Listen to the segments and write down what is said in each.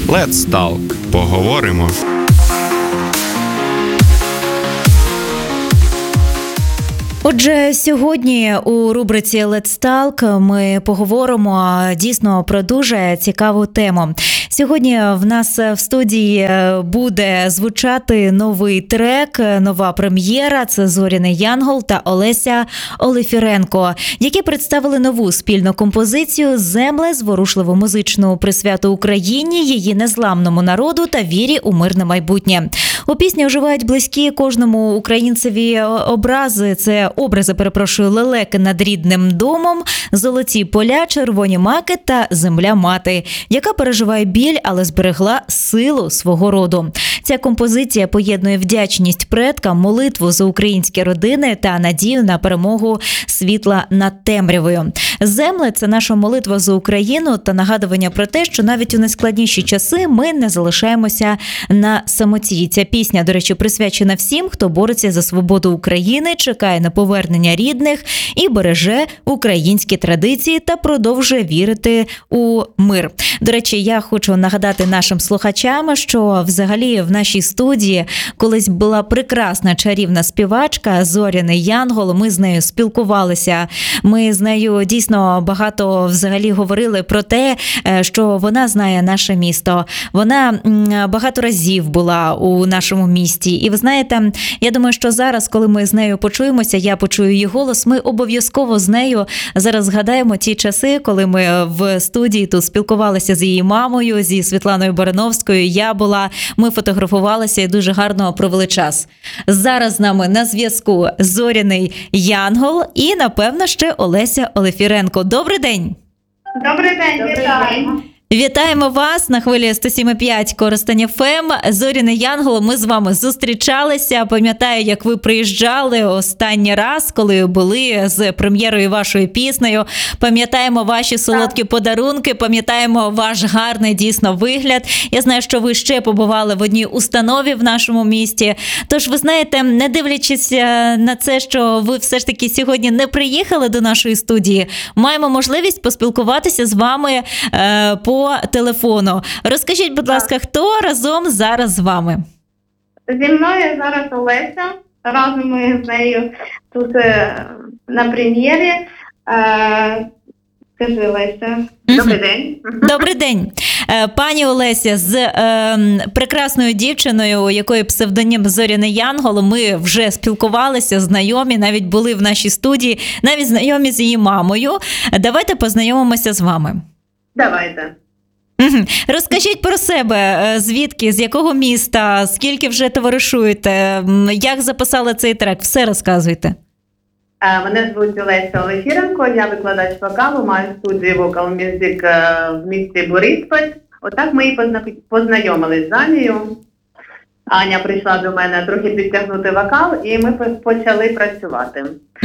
Let's Talk. Поговоримо. Отже, сьогодні у рубриці Let's Talk ми поговоримо дійсно про дуже цікаву тему. Сьогодні в нас в студії буде звучати новий трек, нова прем'єра. Це Зоряний Янгол та Олеся Олефіренко, які представили нову спільну композицію «Земле», зворушливу музичну присвяту Україні, її незламному народу та вірі у мирне майбутнє. У пісні вживають близькі кожному українцеві образи. Це образи, лелеки над рідним домом, золоті поля, червоні маки та земля-мати, яка переживає біль, але зберегла силу свого роду. Ця композиція поєднує вдячність предкам, молитву за українські родини та надію на перемогу світла над темрявою. «Земле» – це наша молитва за Україну та нагадування про те, що навіть у найскладніші часи ми не залишаємося на самоті. Ця пісня, до речі, присвячена всім, хто бореться за свободу України, чекає на повернення рідних і береже українські традиції та продовжує вірити у мир. До речі, я хочу нагадати нашим слухачам, що взагалі в нашій студії колись була прекрасна чарівна співачка Зоряний Янгол. Ми з нею спілкувалися. Ми з нею дійсно багато взагалі говорили про те, що вона знає наше місто. Вона багато разів була у нашому місті. І ви знаєте, я думаю, що зараз, коли ми з нею почуємося, я почую її голос, ми обов'язково з нею зараз згадаємо ті часи, коли ми в студії тут спілкувалися з її мамою, зі Світланою Барановською. Я була, ми фотографувалися і дуже гарно провели час. Зараз з нами на зв'язку Зоряний Янгол і, напевно, ще Олеся Олефіренко. Добрий день! Добрий день, вітаємо! Вітаємо вас на хвилі 107,5 Коростень ФМ. Зоряний Янгол, ми з вами зустрічалися. Пам'ятаю, як ви приїжджали останній раз, коли були з прем'єрою вашою піснею. Пам'ятаємо ваші солодкі подарунки, пам'ятаємо ваш гарний дійсно вигляд. Я знаю, що ви ще побували в одній установі в нашому місті. Тож, ви знаєте, не дивлячись на це, що ви все ж таки сьогодні не приїхали до нашої студії, маємо можливість поспілкуватися з вами по телефону. Розкажіть, будь ласка, хто разом зараз з вами? Зі мною зараз Олеся. Разом ми з нею тут на прем'єрі. Скажи, Олеся. Добрий день. Добрий день. Пані Олеся, з прекрасною дівчиною, у якої псевдонім Зоряний Янгол, ми вже спілкувалися, знайомі, навіть були в нашій студії, навіть знайомі з її мамою. Давайте познайомимося з вами. Давайте. Розкажіть про себе, звідки, з якого міста, скільки вже товаришуєте, як записали цей трек, все розказуйте. Мене звуть Олеся Олефіренко, я викладач вокалу, маю студію Vocal Music в місті Бориспіль. Отак ми і познайомились з Анією. Аня прийшла до мене трохи підтягнути вокал, і ми почали працювати.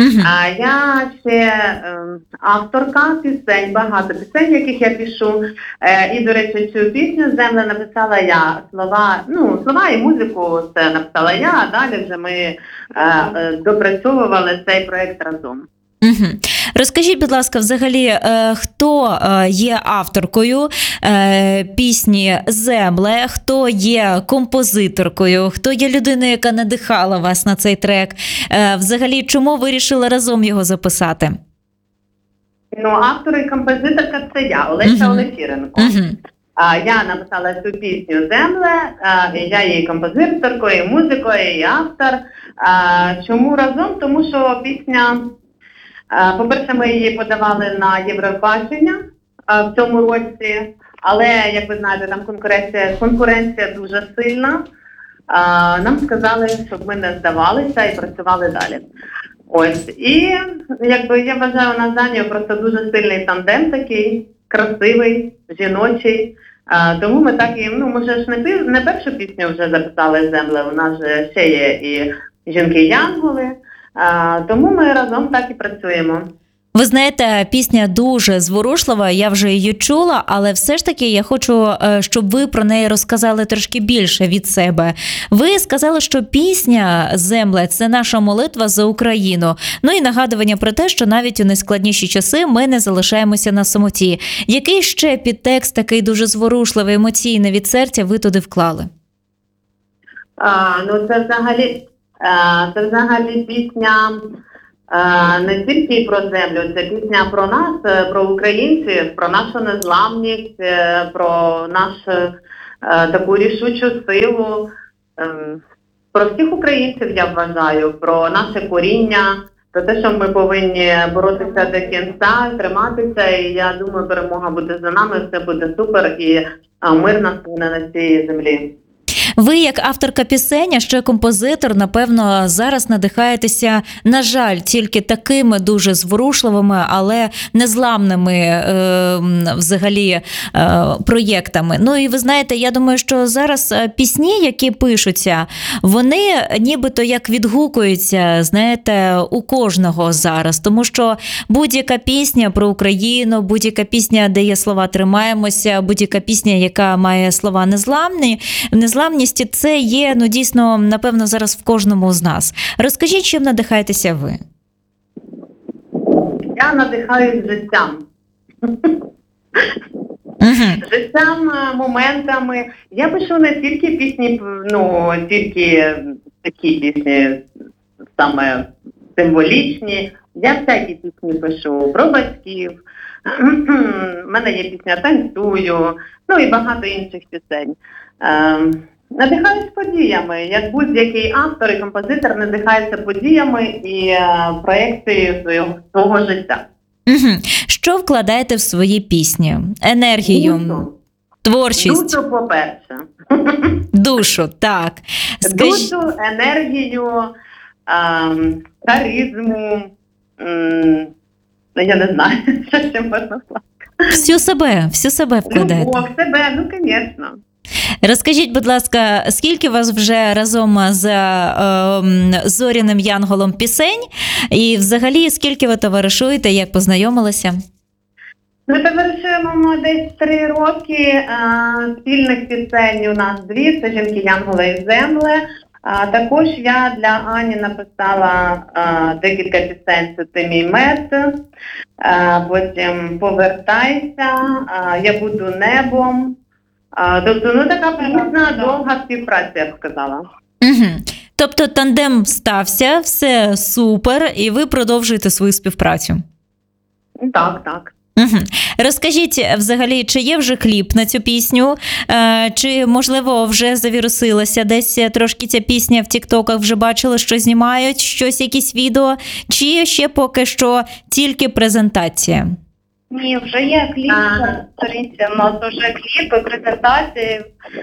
Я ще авторка пісень, багато пісень, яких я пишу. І, до речі, цю пісню «Земле» написала я. Слова і музику це написала я, а далі вже ми допрацьовували цей проєкт разом. Розкажіть, будь ласка, взагалі, хто є авторкою пісні «Земле», хто є композиторкою, хто є людиною, яка надихала вас на цей трек? Взагалі, чому ви вирішили разом його записати? Автор і композиторка – це я, Олеся Олефіренко. Я написала цю пісню «Земле», я її композиторкою, і музикою, і автор. Чому разом? Тому що пісня... По-перше, ми її подавали на Євробачення в цьому році, але, як ви знаєте, там конкуренція дуже сильна. Нам сказали, щоб ми не здавалися і працювали далі. Ось. І, я вважаю, у нас з Анією просто дуже сильний тандем такий, красивий, жіночий. Тому ми так і, ми ж не першу пісню вже записали «Земле», у нас же ще є і жінки-янголи. Тому ми разом так і працюємо. Ви знаєте, пісня дуже зворушлива, я вже її чула, але все ж таки я хочу, щоб ви про неї розказали трошки більше від себе. Ви сказали, що пісня «Земле» – це наша молитва за Україну. Ну і нагадування про те, що навіть у найскладніші часи ми не залишаємося на самоті. Який ще підтекст такий дуже зворушливий, емоційний від серця ви туди вклали? Ну, це взагалі пісня не тільки про землю, це пісня про нас, про українців, про нашу незламність, про нашу таку рішучу силу, про всіх українців, я вважаю, про наше коріння, про те, що ми повинні боротися до кінця, триматися, і я думаю, перемога буде за нами, все буде супер, і мир настане на цій землі. Ви, як авторка пісень, а ще композитор, напевно, зараз надихаєтеся, на жаль, тільки такими дуже зворушливими, але незламними взагалі проєктами. Ну і ви знаєте, я думаю, що зараз пісні, які пишуться, вони нібито як відгукуються, знаєте, у кожного зараз. Тому що будь-яка пісня про Україну, будь-яка пісня, де є слова «тримаємося», будь-яка пісня, яка має слова незламність, це є, ну, дійсно, напевно, зараз в кожному з нас. Розкажіть, чим надихаєтеся ви? Я надихаюсь життям. Життям, моментами. Я пишу не тільки пісні, тільки такі пісні саме символічні. Я всякі пісні пишу про батьків. У мене є пісня «Танцюю», ну і багато інших пісень. Надихаюсь подіями, як будь-який автор і композитор надихається подіями і проєкцією свого життя. Що вкладаєте в свої пісні? Енергію, творчість? Душу, по-перше. Душу, так. Душу, енергію, харизму, я не знаю, що ще можна сказати. Всю себе вкладаєте? Любов, себе, ну, звісно. Розкажіть, будь ласка, скільки у вас вже разом з Зоряним Янголом пісень? І взагалі, скільки ви товаришуєте, як познайомилися? Ми товаришуємо десь 3 роки. Спільних пісень у нас 2, це «Жінки, Янголи і Земле». Також я для Ані написала декілька пісень, це «Ти мій мед», потім «Повертайся», «Я буду небом». Тобто, така плідна, довга співпраця, я б сказала. Тобто тандем стався, все супер, і ви продовжуєте свою співпрацю? Так. Розкажіть, взагалі, чи є вже кліп на цю пісню? Чи, можливо, вже завірусилася десь трошки ця пісня в тіктоках, вже бачили, що знімають, якісь відео? Чи ще поки що тільки презентація? Ні, вже є кліп, сторінці, у нас вже кліп, презентації,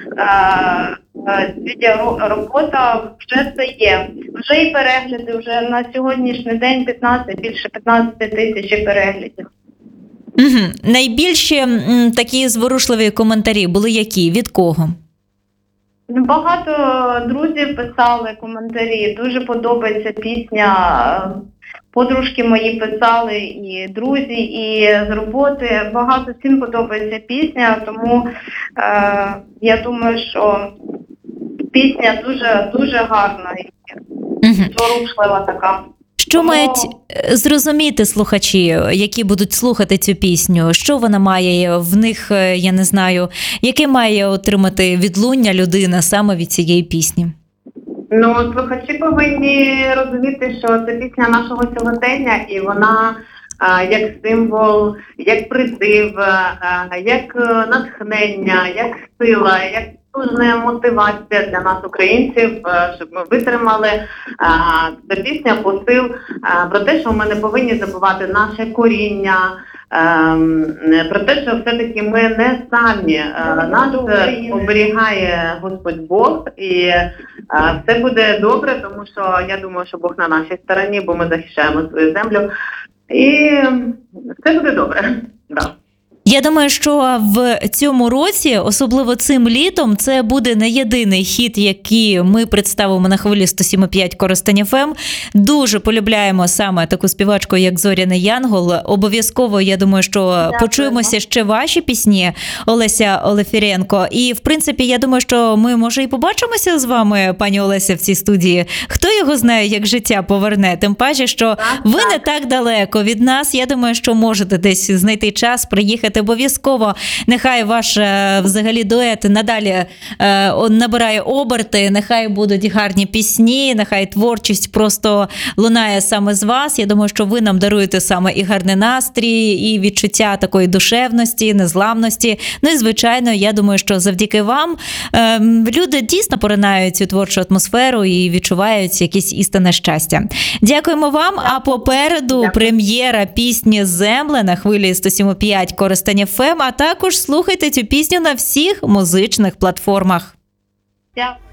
відеоробота, вже це є. Вже і перегляди, вже на сьогоднішній день більше 15 тисяч переглядів. Найбільші такі зворушливі коментарі були які? Від кого? Багато друзів писали коментарі, дуже подобається пісня. Подружки мої писали, і друзі, і з роботи. Багато всім подобається пісня, тому я думаю, що пісня дуже, дуже гарна і зворушлива така. Що мають зрозуміти слухачі, які будуть слухати цю пісню? Що вона має в них, я не знаю, яке має отримати відлуння людина саме від цієї пісні? Ну, слухачі повинні розуміти, що це пісня нашого сьогодення, і вона як символ, як призив, як натхнення, як сила, як дуже мотивація для нас, українців, щоб ми витримали. Ця пісня посил про те, що ми не повинні забувати наше коріння, про те, що все-таки ми не самі. Нас оберігає Господь Бог, і все буде добре, тому що я думаю, що Бог на нашій стороні, бо ми захищаємо свою землю. І все буде добре. Да. Я думаю, що в цьому році, особливо цим літом, це буде не єдиний хіт, який ми представимо на хвилі 107,5 Коростень ФМ. Дуже полюбляємо саме таку співачку, як Зоряний Янгол. Обов'язково, я думаю, що почуємося ще ваші пісні, Олеся Олефіренко. І, в принципі, я думаю, що ми, може, і побачимося з вами, пані Олеся, в цій студії. Хто його знає, як життя поверне? Тим паче, що ви не так далеко від нас. Я думаю, що можете десь знайти час, приїхати обов'язково. Нехай ваш взагалі дует надалі набирає оберти, нехай будуть гарні пісні, нехай творчість просто лунає саме з вас. Я думаю, що ви нам даруєте саме і гарний настрій, і відчуття такої душевності, незламності. Ну і, звичайно, я думаю, що завдяки вам люди дійсно поринають цю творчу атмосферу і відчувають якесь істинне щастя. Дякуємо вам, а попереду прем'єра пісні «Земле» на хвилі 107,5 Коростень ФМ, а також слухайте цю пісню на всіх музичних платформах. Дякую.